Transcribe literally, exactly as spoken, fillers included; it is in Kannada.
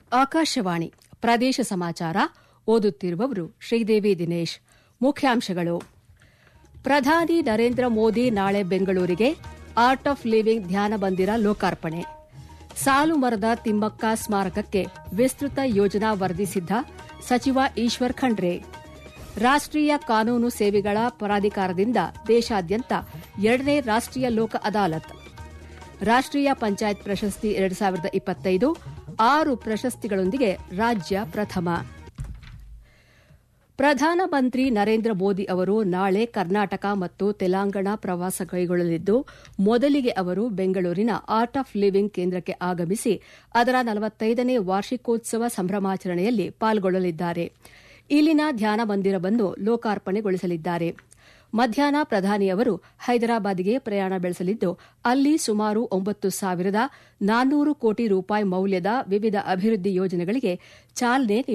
ಆಕಾಶವಾಣಿ ಪ್ರದೇಶ ಸಮಾಚಾರ ಓದುತ್ತಿರುವವರು ಶ್ರೀದೇವಿ ದಿನೇಶ್. ಮುಖ್ಯಾಂಶಗಳು: ಪ್ರಧಾನಿ ನರೇಂದ್ರ ಮೋದಿ ನಾಳೆ ಬೆಂಗಳೂರಿಗೆ ಆರ್ಟ್ ಆಫ್ ಲಿವಿಂಗ್ ಧ್ಯಾನ ಮಂದಿರ ಲೋಕಾರ್ಪಣೆ. ಸಾಲು ಮರದ ತಿಮ್ಮಕ್ಕ ಸ್ಮಾರಕಕ್ಕೆ ವಿಸ್ತೃತ ಯೋಜನಾ ವರದಿ ಸಿದ್ದ, ಸಚಿವ ಈಶ್ವರ್ ಖಂಡ್ರೆ. ರಾಷ್ಟೀಯ ಕಾನೂನು ಸೇವೆಗಳ ಪ್ರಾಧಿಕಾರದಿಂದ ದೇಶಾದ್ಯಂತ ಎರಡನೇ ರಾಷ್ಟೀಯ ಲೋಕ ಅದಾಲತ್. ರಾಷ್ಟೀಯ ಪಂಚಾಯತ್ ಪ್ರಶಸ್ತಿ ಎರಡು ಸಾವಿರದ ಇಪ್ಪತ್ತೈದು ಆರು ಪ್ರಶಸ್ತಿಗಳೊಂದಿಗೆ ರಾಜ್ಯ ಪ್ರಥಮ. ಪ್ರಧಾನಮಂತ್ರಿ ನರೇಂದ್ರ ಮೋದಿ ಅವರು ನಾಳೆ ಕರ್ನಾಟಕ ಮತ್ತು ತೆಲಂಗಾಣ ಪ್ರವಾಸ ಕೈಗೊಳ್ಳಲಿದ್ದು, ಮೊದಲಿಗೆ ಅವರು ಬೆಂಗಳೂರಿನ ಆರ್ಟ್ ಆಫ್ ಲಿವಿಂಗ್ ಕೇಂದ್ರಕ್ಕೆ ಆಗಮಿಸಿ ಅದರ ನಲವತ್ತೈದನೇ ವಾರ್ಷಿಕೋತ್ಸವ ಸಂಭ್ರಮಾಚರಣೆಯಲ್ಲಿ ಪಾಲ್ಗೊಳ್ಳಲಿದ್ದಾರೆ. ಇಲ್ಲಿನ ಧ್ಯಾನ ಮಂದಿರವನ್ನು ಲೋಕಾರ್ಪಣೆಗೊಳಿಸಲಿದ್ದಾರೆ. ಮಧ್ಯಾಹ್ನ ಪ್ರಧಾನಿಯವರು ಹೈದರಾಬಾದ್ಗೆ ಪ್ರಯಾಣ ಬೆಳೆಸಲಿದ್ದು, ಅಲ್ಲಿ ಸುಮಾರು ಒಂಬತ್ತು ಸಾವಿರದ ನಾನ್ನೂರು ಕೋಟಿ ರೂಪಾಯಿ ಮೌಲ್ಯದ ವಿವಿಧ ಅಭಿವೃದ್ಧಿ ಯೋಜನೆಗಳಿಗೆ ಚಾಲನೆ